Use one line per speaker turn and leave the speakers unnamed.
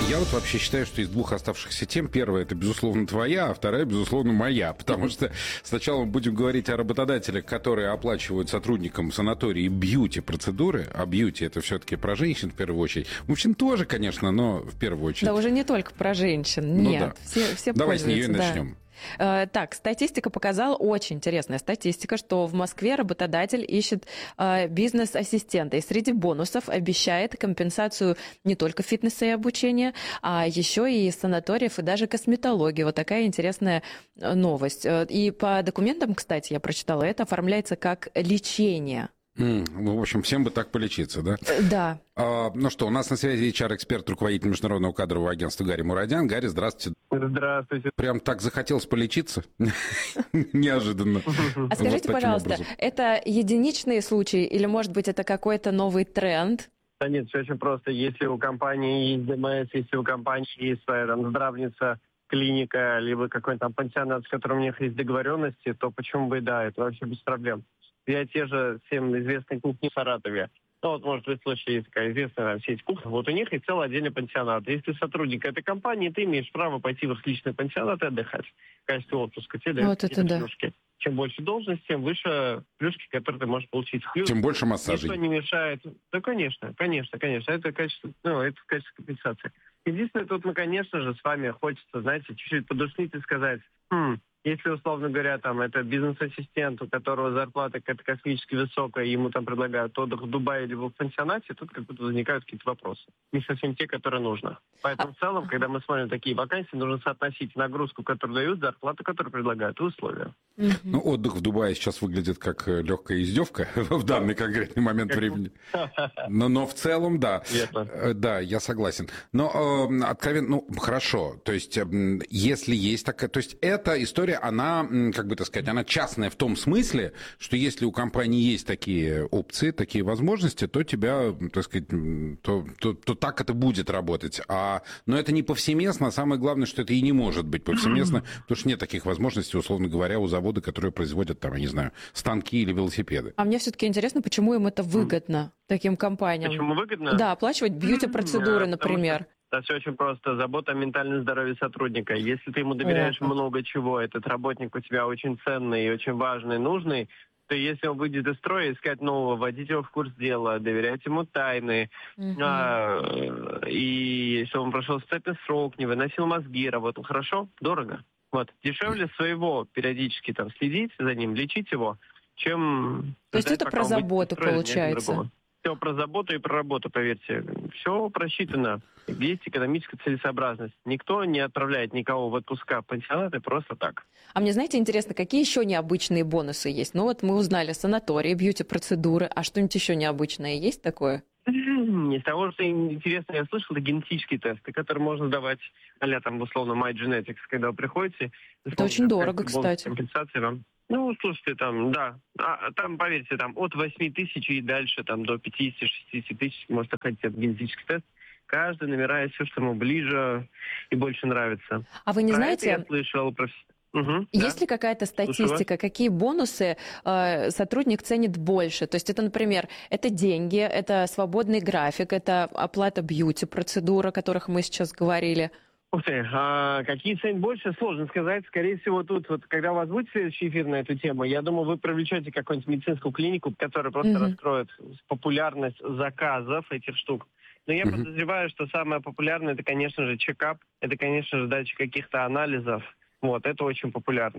Я вот вообще считаю, что из двух оставшихся тем, первая это, безусловно, твоя, а вторая, безусловно, моя. Потому что сначала мы будем говорить о работодателях, которые оплачивают сотрудникам санатории бьюти-процедуры. А бьюти это все-таки про женщин в первую очередь. Мужчин тоже, конечно, но в первую очередь.
Да, уже не только про женщин.
Ну,
нет,
да.
все
Давай с нее и
пользуются,
начнем.
Так, статистика показала, очень интересная статистика, что в Москве работодатель ищет бизнес-ассистента. И среди бонусов обещает компенсацию не только фитнеса и обучения, а еще и санаториев и даже косметологии. Вот такая интересная новость. И по документам, кстати, я прочитала, это оформляется как лечение.
Ну, в общем, всем бы так полечиться, да?
Да.
Ну что, у нас на связи HR-эксперт, руководитель международного кадрового агентства Гарри Мурадян. Гарри, здравствуйте.
Здравствуйте.
Прям так захотелось полечиться? Неожиданно.
А скажите, пожалуйста, это единичные случаи или, может быть, это какой-то новый тренд?
Да нет, все очень просто. Если у компании есть ДМС, если у компании есть своя там здравница, клиника, либо какой-то там пансионат, с которым у них есть договоренности, то почему бы и да, это вообще без проблем. Я те же всем известные кухни в Саратове. Ну, вот, может быть, в случае есть такая известная там сеть кухни. Вот у них есть целый отдельный пансионат. Если ты сотрудник этой компании, ты имеешь право пойти в их личный пансионат и отдыхать в качестве отпуска. Тебе дают какие-то плюшки. Чем больше должность, тем выше плюшки, которые ты можешь получить. Плюс,
тем больше массажей.
Ничто не мешает. Да, конечно. Это качество, это в качестве компенсации. Единственное, тут мы, конечно же, с вами хочется, знаете, чуть-чуть подушнить и сказать, если, условно говоря, там это бизнес-ассистент, у которого зарплата какая-то космически высокая, ему там предлагают отдых в Дубае либо в пансионате, тут как будто возникают какие-то вопросы. Не совсем те, которые нужно. Поэтому в целом, когда мы смотрим такие вакансии, нужно соотносить нагрузку, которую дают, зарплату, которую предлагают, и условия.
Ну, отдых в Дубае сейчас выглядит как легкая издевка в данный конкретный момент времени. Но в целом, да. Да, я согласен. Но откровенно, хорошо. То есть, если есть такая... То есть, эта история, она, как бы так сказать, она частная в том смысле, что если у компании есть такие опции, такие возможности, то тебя, так сказать, то так это будет работать. Но это не повсеместно, а самое главное, что это и не может быть повсеместно, потому что нет таких возможностей, условно говоря, у завода, которые производят, там, я не знаю, станки или велосипеды.
А мне все-таки интересно, почему им это выгодно, таким компаниям?
Почему выгодно?
Да, оплачивать бьюти-процедуры, например.
Да, все очень просто. Забота о ментальном здоровье сотрудника. Если ты ему доверяешь много чего, этот работник у тебя очень ценный и очень важный, нужный, то если он выйдет из строя, искать нового, вводить его в курс дела, доверять ему тайны, и если он прошел степный срок, не выносил мозги, работал хорошо, дорого. Вот. Дешевле своего периодически там следить за ним, лечить его, чем...
То есть это про заботу получается?
Все про заботу и про работу, поверьте. Все просчитано. Есть экономическая целесообразность. Никто не отправляет никого в отпуска в пансионаты просто так.
А мне, знаете, интересно, какие еще необычные бонусы есть? Ну вот мы узнали санатории, бьюти-процедуры, а что-нибудь еще необычное есть такое?
Из того, что интересно, я слышал, это генетические тесты, которые можно давать а-ля там условно MyGenetics, когда вы приходите.
Это очень дорого, кстати.
Компенсация вам. Ну, слушайте, там, да. Там, поверьте, там от 8 тысяч и дальше там до 50-60 тысяч может доходить этот генетический тест. Каждый набирает все, что ему ближе и больше нравится.
А вы не знаете...
Это я слышал про...
Есть ли какая-то статистика, какие бонусы сотрудник ценит больше? То есть это, например, это деньги, это свободный график, это оплата бьюти-процедур, о которых мы сейчас говорили.
Ух ты, какие ценят больше, сложно сказать. Скорее всего, тут, вот, когда у вас будет следующий эфир на эту тему, я думаю, вы привлечете какую-нибудь медицинскую клинику, которая просто раскроет популярность заказов этих штук. Но я подозреваю, что самое популярное, это, конечно же, чекап, это, конечно же, дача каких-то анализов. Вот, это очень популярно.